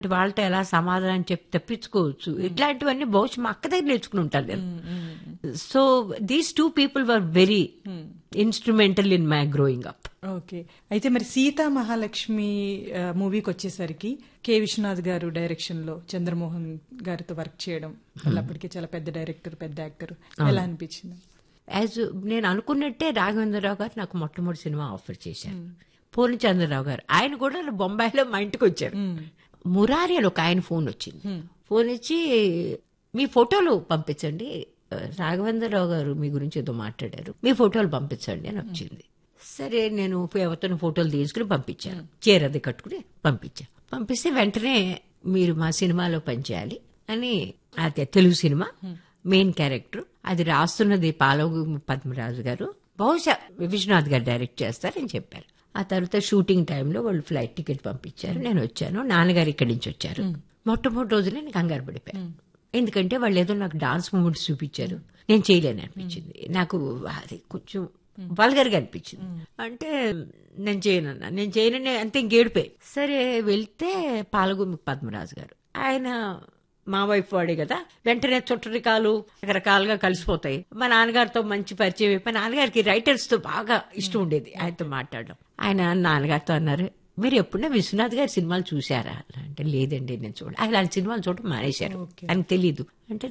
వాళ్ళతో ఎలా సమాధానం చెప్పి తప్పించుకోవచ్చు, ఇట్లాంటివన్నీ బహుశా మా అక్క దగ్గర నేర్చుకుని ఉంటాను నేను. So these 2 people were very instrumental in my growing up. Okay, అయితే మరి సీతా మహాలక్ష్మి మూవీకి వచ్చేసరికి కె విశ్వనాథ్ గారు డైరెక్షన్ లో చంద్రమోహన్ గారితో వర్క్ చేయడం, అప్పటికే చాలా పెద్ద డైరెక్టర్, పెద్ద యాక్టర్, ఎలా అనిపించింది? యాజ్ నేను అనుకున్నట్టే రాఘవేంద్రరావు గారు నాకు మొట్టమొదటి సినిమా ఆఫర్ చేశారు. పూర్ణచంద్రరావు గారు ఆయన కూడా బొంబాయిలో మా ఇంటికి వచ్చారు. మురారి అని ఒక ఆయన ఫోన్ వచ్చింది. ఫోన్ ఇచ్చి మీ ఫోటోలు పంపించండి, రాఘవేంద్రరావు గారు మీ గురించి ఏదో మాట్లాడారు, మీ ఫోటోలు పంపించండి అని వచ్చింది. సరే నేను ఎవరితో ఫోటోలు తీసుకుని పంపించాను, చీర అది కట్టుకుని పంపించాను. పంపిస్తే వెంటనే మీరు మా సినిమాలో పనిచేయాలి అని, అదే తెలుగు సినిమా మెయిన్ క్యారెక్టర్, అది రాస్తున్నది పాలవు పద్మరాజు గారు, బహుశా విశ్వనాథ్ గారు డైరెక్ట్ చేస్తారని చెప్పారు. ఆ తర్వాత షూటింగ్ టైంలో వాళ్ళు ఫ్లైట్ టికెట్ పంపించారు, నేను వచ్చాను. నాన్నగారు ఇక్కడి నుంచి వచ్చారు. మొట్టమొదటి రోజునే నేను కంగారు పడిపోయాను, ఎందుకంటే వాళ్ళు ఏదో నాకు డాన్స్ మూమెంట్స్ చూపించారు, నేను చేయలేని అనిపించింది. నాకు అది కొంచెం వల్గర్ గా అనిపించింది. అంటే నేను చేయనని అంతే ఇంకేడిపోయి. సరే వెళ్తే పాలగుమి పద్మరాజు గారు, ఆయన మా వైఫ్ వాడే కదా, వెంటనే చుట్టరికాలు రకరకాలుగా కలిసిపోతాయి. మా నాన్నగారితో మంచి పరిచయం అయిపోయి, నాన్నగారికి రైటర్స్ తో బాగా ఇష్టం ఉండేది ఆయనతో మాట్లాడడం. ఆయన నాన్నగారితో అన్నారు, మీరు ఎప్పుడైనా విశ్వనాథ్ గారి సినిమాలు చూసారా అంటే, లేదండి నేను చూడ, ఆయన సినిమాలు చూడటం మానేశారు, ఆయనకు తెలీదు అంటే.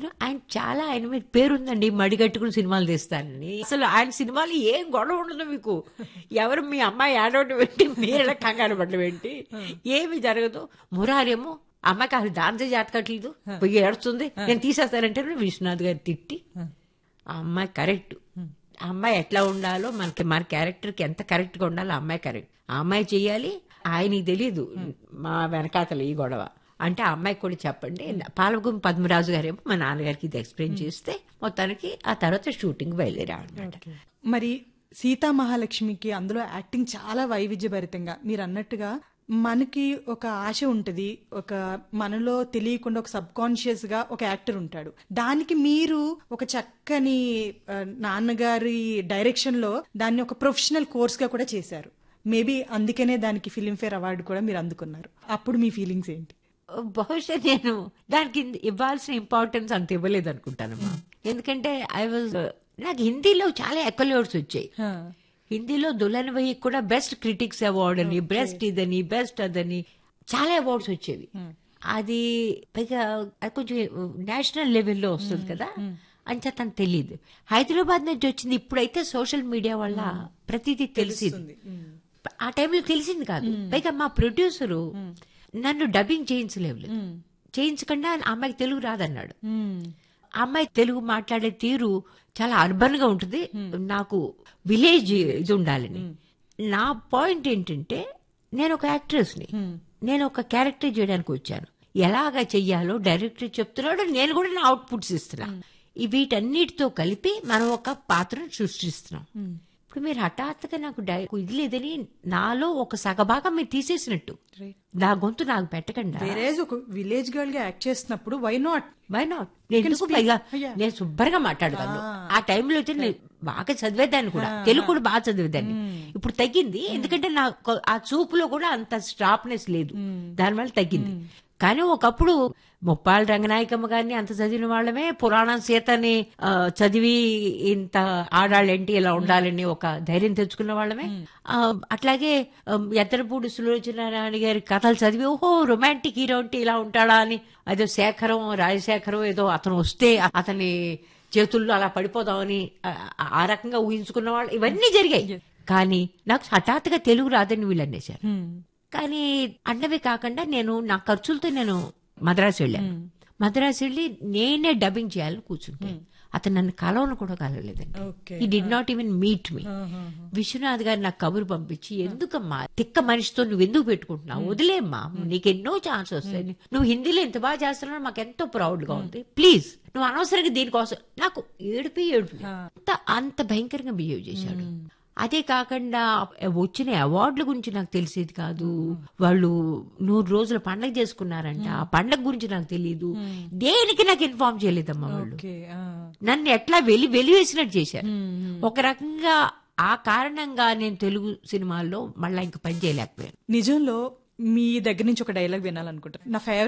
ఆయన మీద పేరుందండి, మడిగట్టుకుని సినిమాలు తీస్తానని. అసలు ఆయన సినిమాలు ఏం గొడవ ఉండదు మీకు, ఎవరు మీ అమ్మాయి ఏడవడం ఏంటి, మీరెలా కంగారు పడడం ఏంటి, ఏమి జరగదు. మురారేమో అమ్మాయికి అసలు డాన్స్ జాతకట్లేదు, పోయి ఏడుస్తుంది, నేను తీసేస్తానంటే విశ్వనాథ్ గారు తిట్టి, ఆ అమ్మాయి కరెక్ట్, ఆ అమ్మాయి ఎట్లా ఉండాలో మనకి, మన క్యారెక్టర్ కి ఎంత కరెక్ట్ గా ఉండాలో ఆ అమ్మాయి కరెక్ట్, ఆ అమ్మాయి చెయ్యాలి, ఆయనకి తెలీదు మా వెనకాతలు ఈ గొడవ అంటే, ఆ అమ్మాయికి కూడా చెప్పండి. పాలగుమి పద్మరాజు గారేమో మా నాన్నగారికి ఇది ఎక్స్ప్లెయిన్ చేస్తే మొత్తానికి ఆ తర్వాత షూటింగ్ బయలుదేరాం అనమాట. మరి సీతా మహాలక్ష్మికి అందులో యాక్టింగ్ చాలా వైవిధ్యభరితంగా, మీరు అన్నట్టుగా మనకి ఒక ఆశ ఉంటది, ఒక మనలో తెలియకుండా ఒక సబ్ కాన్షియస్ గా ఒక యాక్టర్ ఉంటాడు. దానికి మీరు ఒక చక్కని నాన్నగారి డైరెక్షన్ లో దాన్ని ఒక ప్రొఫెషనల్ కోర్స్ గా కూడా చేశారు. మేబీ అందుకనే దానికి ఫిల్మ్ఫేర్ అవార్డు కూడా మీరు అందుకున్నారు. అప్పుడు మీ ఫీలింగ్స్ ఏంటి? బహుశా నేను దానికి ఇవ్వాల్సిన ఇంపార్టెన్స్ అంత ఇవ్వలేదు అనుకుంటానమ్మా. ఎందుకంటే నాకు హిందీలో చాలా అవార్డ్స్ వచ్చాయి. హిందీలో దుల్హన్ వహీ కూడా బెస్ట్ క్రిటిక్స్ అవార్డ్ అని, బెస్ట్ ఇదని, బెస్ట్ అదని చాలా అవార్డ్స్ వచ్చేవి. అది పైగా కొంచెం నేషనల్ లెవెల్లో వస్తుంది కదా, అంచేత తనకు తెలియదు. హైదరాబాద్ నుంచి వచ్చింది, ఇప్పుడైతే సోషల్ మీడియా వల్ల ప్రతిదీ తెలిసింది. ఆ టైంలో తెలిసింది కాదు. పైగా మా ప్రొడ్యూసరు నన్ను డబ్బింగ్ చేయించకుండా అమ్మాయికి తెలుగు రాదన్నాడు. అమ్మాయి తెలుగు మాట్లాడే తీరు చాలా అర్బన్ గా ఉంటుంది, నాకు విలేజ్ ఇది ఉండాలని. నా పాయింట్ ఏంటంటే, నేను ఒక యాక్ట్రెస్ ని, నేను ఒక క్యారెక్టర్ చేయడానికి వచ్చాను, ఎలాగా చెయ్యాలో డైరెక్టర్ చెప్తున్నాడు, నేను కూడా నా అవుట్పుట్స్ ఇస్తున్నా. వీటన్నిటితో కలిపి మనం ఒక పాత్రను సృష్టిస్తున్నాం. ఇప్పుడు మీరు హఠాత్తుగా నాకు ఇది లేదని నాలో ఒక సగభాగం మీరు తీసేసినట్టు, నా గొంతు నాకు పెట్టకుండా. ఒక విలేజ్ గర్ల్ గా యాక్ట్ చేసినప్పుడు వై నాట్ పైగా నేను శుభ్రంగా మాట్లాడగలను. ఆ టైంలో అయితే నేను బాగా చదివేదాన్ని కూడా, తెలుగు కూడా బాగా చదివేదాన్ని. ఇప్పుడు తగ్గింది, ఎందుకంటే నాకు ఆ చూపులో కూడా అంత స్టాప్నెస్ లేదు, దానివల్ల తగ్గింది. కానీ ఒకప్పుడు ముప్పాళ్ళ రంగనాయకమ్మ గారిని అంత చదివిన వాళ్ళమే, పురాణం సీతని చదివి ఇంత ఆడాళ్ళేంటి ఇలా ఉండాలని ఒక ధైర్యం తెచ్చుకున్న వాళ్ళమే. అట్లాగే ఎత్తరపూడి సులోచనారాయణ గారి కథలు చదివి, ఓహో రొమాంటిక్ హీరో అంటే ఇలా ఉంటాడా అని, అదో రాజశేఖరం ఏదో అతను వస్తే అతని చేతుల్లో అలా పడిపోదామని ఆ రకంగా ఊహించుకున్న వాళ్ళు, ఇవన్నీ జరిగాయి. కానీ నాకు హఠాత్తుగా తెలుగు రాదని వీళ్ళు అనేశారు. కానీ అన్నవి కాకుండా నేను నా ఖర్చులతో నేను మద్రాసు వెళ్ళాను. మద్రాసు వెళ్ళి నేనే డబ్బింగ్ చేయాలని కూర్చుంటే అతను నన్ను కలవను కూడా కలవలేదండి. He did not even meet me. Vishwanath గారు నాకు కబురు పంపించి, ఎందుకమ్మా తిక్క మనిషితో నువ్వు ఎందుకు పెట్టుకుంటున్నావు, వదిలేమ్మా, నీకెన్నో ఛాన్స్ వస్తాయి, నువ్వు హిందీలో ఎంత బాగా చేస్తున్నావు, మాకు ఎంతో ప్రౌడ్ గా ఉంది, ప్లీజ్ నువ్వు అనవసరంగా దీనికోసం. నాకు ఏడుపు అంత భయంకరంగా బిహేవ్ చేశాడు. అదే కాకుండా వచ్చిన అవార్డుల గురించి నాకు తెలిసేది కాదు. వాళ్ళు 100 రోజుల పండగ చేసుకున్నారంట, ఆ పండగ గురించి నాకు తెలియదు, దేనికి నాకు ఇన్ఫార్మ్ చేయలేదమ్మా. వాళ్ళు నన్ను ఎట్లా వెలివేసినట్టు చేశారు. ఒక రకంగా ఆ కారణంగా నేను తెలుగు సినిమాల్లో మళ్ళా ఇంక పని చేయలేకపోయాను. నిజంలో మీ దగ్గర నుంచి ఒక డైలాగ్ వినాలనుకుంటాను. నా ఫేవరెట్